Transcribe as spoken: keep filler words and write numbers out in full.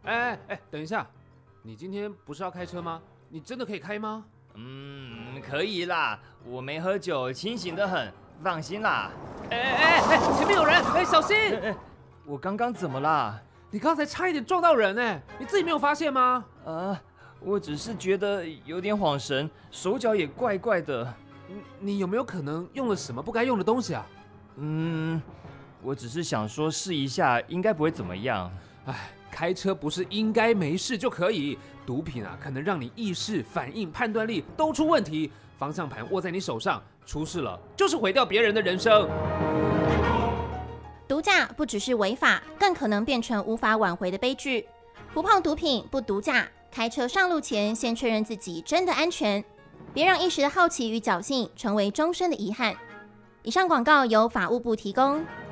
哎哎哎，等一下，你今天不是要开车吗？你真的可以开吗？ 嗯，可以啦，我没喝酒，清醒得很，放心啦。 哎哎哎，前面有人，哎，小心！ 哎哎，我刚刚怎么啦？ 你刚才差一点撞到人哎，你自己没有发现吗？ 啊，我只是觉得有点晃神，手脚也怪怪的。 你你有没有可能用了什么不该用的东西啊？ 嗯，我只是想说试一下，应该不会怎么样。 哎，开车不是应该没事就可以，毒品啊可能让你意识、反应、判断力都出问题。方向盘握在你手上，出事了就是毁掉别人的人生。 毒驾不只是违法，更可能变成无法挽回的悲剧。不碰毒品，不毒驾，开车上路前先确认自己真的安全，别让一时的好奇与侥幸成为终身的遗憾。以上广告由法务部提供。